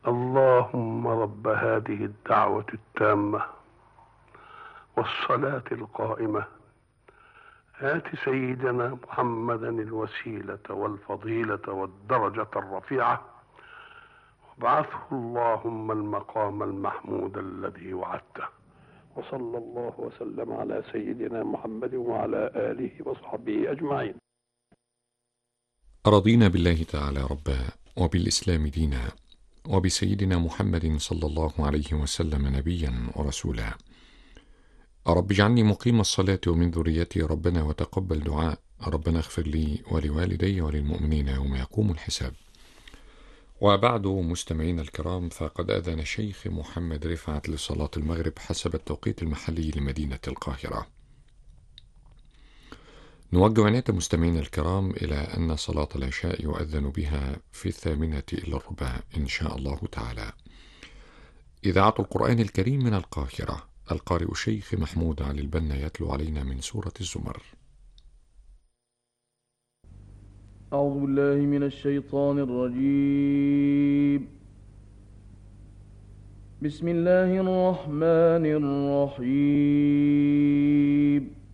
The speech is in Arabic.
اللهم رب هذه الدعوة التامة والصلاة القائمة آت سيدنا محمدا الوسيلة والفضيلة والدرجة الرفيعة وابعثه اللهم المقام المحمود الذي وعدته. وصلى الله وسلم على سيدنا محمد وعلى آله وصحبه أجمعين. رضينا بالله تعالى ربا، وبالإسلام دينا، وبسيدنا محمد صلى الله عليه وسلم نبيا ورسولا. رب اجعلني مقيم الصلاة ومن ذريتي ربنا وتقبل دعاء. ربنا اغفر لي ولوالدي وللمؤمنين يوم يقوم الحساب. وبعد، مستمعين الكرام، فقد أذن الشيخ محمد رفعت لصلاة المغرب حسب التوقيت المحلي لمدينة القاهرة. نوجه عناية مستمعين الكرام إلى أن صلاة العشاء يؤذن بها في 8:45 إن شاء الله تعالى. إذاعة القرآن الكريم من القاهرة، القارئ الشيخ محمود علي البنا يتلو علينا من سورة الزمر. أعوذ بالله من الشيطان الرجيم. بسم الله الرحمن الرحيم.